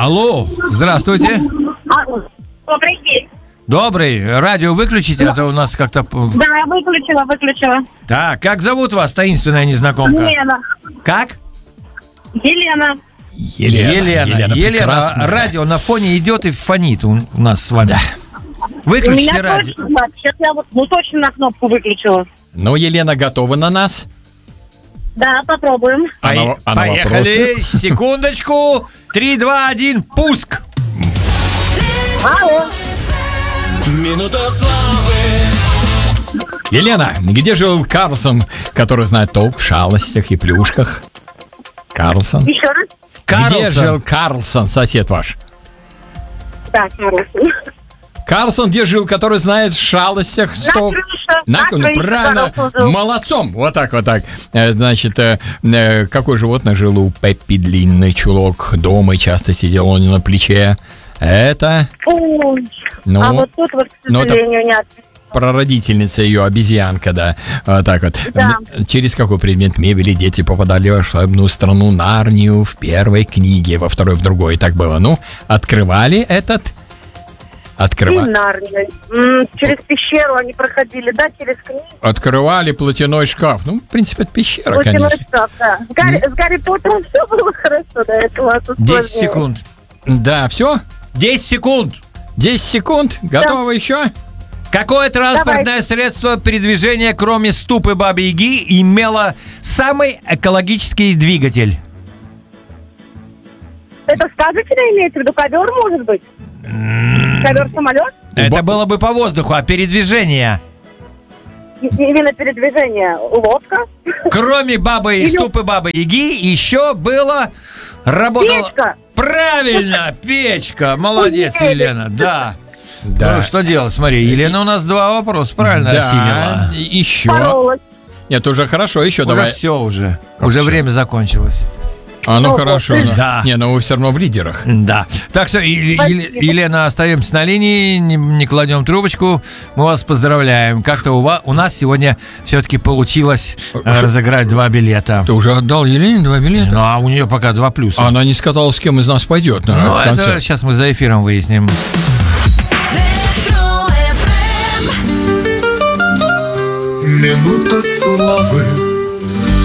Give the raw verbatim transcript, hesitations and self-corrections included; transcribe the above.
Алло, здравствуйте. Добрый день. Добрый. Радио выключите, а то у нас как-то... Да, я выключила, выключила. Так, как зовут вас, таинственная незнакомка? Елена. Как? Елена. Елена. Елена, Елена, Елена прекрасная. радио на фоне идет и фонит у, у нас с вами. Да. Выключите У меня радио. точно, да, сейчас я вот, ну, точно на кнопку выключила. Ну, Елена, готова на нас? Да, попробуем. А на- а на Поехали. Секундочку. Три, два, один, пуск. Алло. Минута славы. Елена, где жил Карлсон, который знает толк в шалостях и плюшках? Карлсон. Еще раз. Где Карлсон. жил Карлсон, сосед ваш? Да, хорошо. Карлсон, где жил, который знает в шалостях? На толк- крыше. На, На ну, крыше правильно, Карлсон жил. молодцом, вот так, вот так. Э, Значит, э, э, какое животное жило у Пеппи? Длинный чулок, дома и часто сидел он на плече. Это Ой. Ну, а вот тут вот, к ну, это- сожалению, нет. прародительница ее, обезьянка, да. Вот так вот. Да. М, Через какой предмет мебели дети попадали в волшебную страну Нарнию в первой книге, во второй в другой. Так было. Ну, открывали этот... Открывали. Нарния. М, Через пещеру они проходили, да, через книгу. Открывали платяной шкаф. Ну, в принципе, это пещера, Платяной конечно. шкаф, да. С Гарри, с Гарри Поттером все было хорошо до этого. а тут десять сложнее. секунд. Да, все? десять секунд. десять секунд. Готовы еще? Какое транспортное Давай. средство передвижения, кроме ступы Бабы-Яги, имело самый экологический двигатель? Это сказочное имеется в виду? Ковер, может быть? Ковер-самолет? Это Ба- было бы по воздуху, а передвижение? И- Именно передвижение. Лодка? Кроме Бабы и Или- ступы Бабы-Яги еще было... Работало... Печка. Правильно, печка. Молодец, Ой, Елена, да. Да. Ну, что делать? Смотри, Елена у нас два вопроса правильно осилила. Да, и- еще. Боролась. Нет, уже хорошо, еще Уже давай. все уже. Как уже всё? время закончилось. А, ну О, хорошо. Господи. ну. Да. Не, ну вы все равно в лидерах. Да. Так что, Е- Спасибо. Е- Елена, остаемся на линии, не, не кладем трубочку. Мы вас поздравляем. Как-то у, вас, у нас сегодня все-таки получилось э, Что? разыграть два билета. Ты уже отдал Елене два билета? Ну, а у нее пока два плюса. А она не сказала, с кем из нас пойдет на Ну, этот это концерт. сейчас мы за эфиром выясним. Ретро эф эм. Минута славы.